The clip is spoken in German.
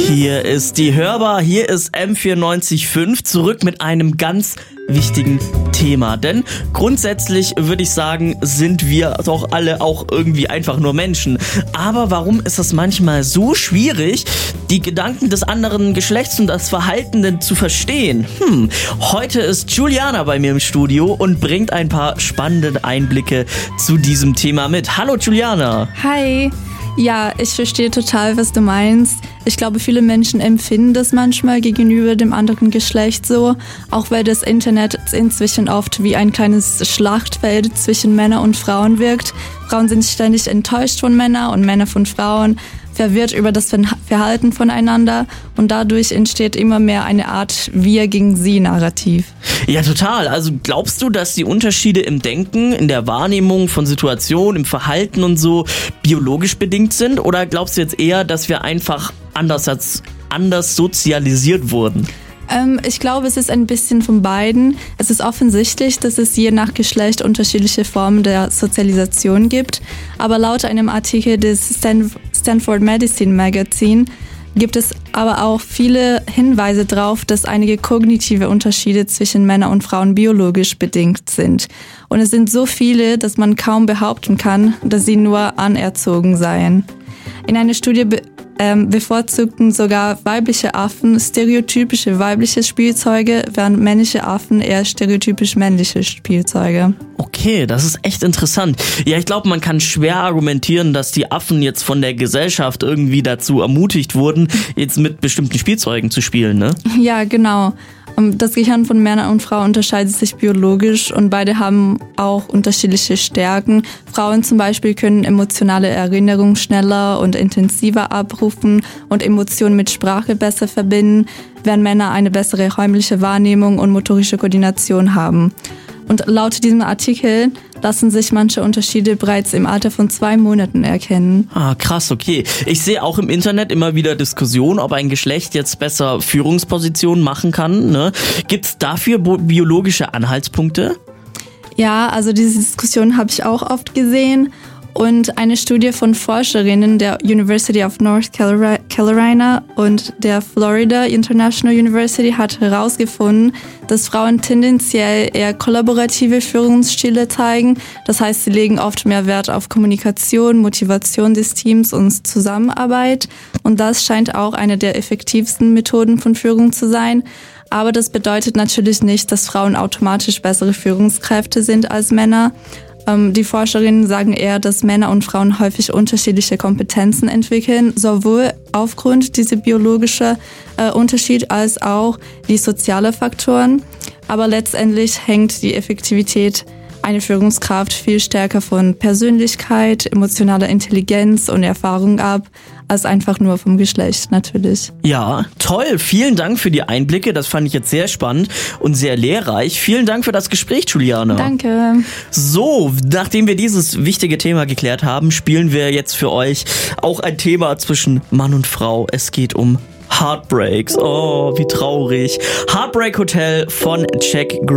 Hier ist die Hörbar, hier ist M94.5, zurück mit einem ganz wichtigen Thema. Denn grundsätzlich würde ich sagen, sind wir doch alle auch irgendwie einfach nur Menschen. Aber warum ist es manchmal so schwierig, die Gedanken des anderen Geschlechts und das Verhalten zu verstehen? Heute ist Juliana bei mir im Studio und bringt ein paar spannende Einblicke zu diesem Thema mit. Hallo Juliana. Hi. Ja, ich verstehe total, was du meinst. Ich glaube, viele Menschen empfinden das manchmal gegenüber dem anderen Geschlecht so, auch weil das Internet inzwischen oft wie ein kleines Schlachtfeld zwischen Männern und Frauen wirkt. Frauen sind ständig enttäuscht von Männern und Männer von Frauen, verwirrt über das Verhalten voneinander und dadurch entsteht immer mehr eine Art Wir-gegen-Sie-Narrativ. Ja, total. Also glaubst du, dass die Unterschiede im Denken, in der Wahrnehmung von Situationen, im Verhalten und so biologisch bedingt sind? Oder glaubst du jetzt eher, dass wir einfach anders sozialisiert wurden? Ich glaube, es ist ein bisschen von beiden. Es ist offensichtlich, dass es je nach Geschlecht unterschiedliche Formen der Sozialisation gibt. Aber laut einem Artikel des Stanford Medicine Magazine gibt es aber auch viele Hinweise darauf, dass einige kognitive Unterschiede zwischen Männern und Frauen biologisch bedingt sind. Und es sind so viele, dass man kaum behaupten kann, dass sie nur anerzogen seien. In einer Studie bevorzugten sogar weibliche Affen stereotypische weibliche Spielzeuge, während männliche Affen eher stereotypisch männliche Spielzeuge. Okay, das ist echt interessant. Ja, ich glaube, man kann schwer argumentieren, dass die Affen jetzt von der Gesellschaft irgendwie dazu ermutigt wurden, jetzt mit bestimmten Spielzeugen zu spielen, ne? Ja, genau. Das Gehirn von Männern und Frauen unterscheidet sich biologisch und beide haben auch unterschiedliche Stärken. Frauen zum Beispiel können emotionale Erinnerungen schneller und intensiver abrufen und Emotionen mit Sprache besser verbinden, während Männer eine bessere räumliche Wahrnehmung und motorische Koordination haben. Und laut diesem Artikel lassen sich manche Unterschiede bereits im Alter von 2 Monaten erkennen. Ah, krass, okay. Ich sehe auch im Internet immer wieder Diskussionen, ob ein Geschlecht jetzt besser Führungspositionen machen kann, ne? Gibt's dafür biologische Anhaltspunkte? Ja, also diese Diskussion habe ich auch oft gesehen. Und eine Studie von Forscherinnen der University of North Carolina und der Florida International University hat herausgefunden, dass Frauen tendenziell eher kollaborative Führungsstile zeigen. Das heißt, sie legen oft mehr Wert auf Kommunikation, Motivation des Teams und Zusammenarbeit. Und das scheint auch eine der effektivsten Methoden von Führung zu sein. Aber das bedeutet natürlich nicht, dass Frauen automatisch bessere Führungskräfte sind als Männer. Die Forscherinnen sagen eher, dass Männer und Frauen häufig unterschiedliche Kompetenzen entwickeln, sowohl aufgrund dieser biologischen Unterschied als auch die sozialen Faktoren. Aber letztendlich hängt die Effektivität einer Führungskraft viel stärker von Persönlichkeit, emotionaler Intelligenz und Erfahrung ab, als einfach nur vom Geschlecht natürlich. Ja, toll. Vielen Dank für die Einblicke. Das fand ich jetzt sehr spannend und sehr lehrreich. Vielen Dank für das Gespräch, Juliana. Danke. So, nachdem wir dieses wichtige Thema geklärt haben, spielen wir jetzt für euch auch ein Thema zwischen Mann und Frau. Es geht um Heartbreaks. Oh, wie traurig. Heartbreak Hotel von Jack Gray.